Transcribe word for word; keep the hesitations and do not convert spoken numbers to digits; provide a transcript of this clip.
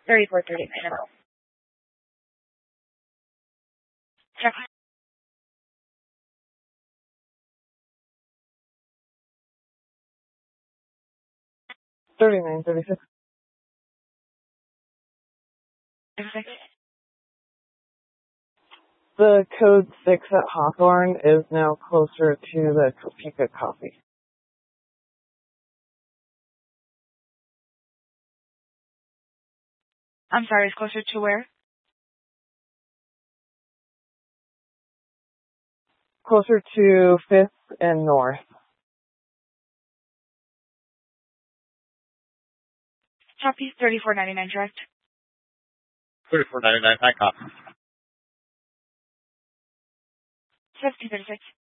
thirty-four thirty-nine. Check. thirty-nine thirty-six. thirty-six. The code six at Hawthorne is now closer to the Topeka Coffee. I'm sorry, it's closer to where? Closer to fifth and North. Copy, thirty-four ninety-nine, correct? thirty-four ninety-nine, high copy. fifty thirty-six.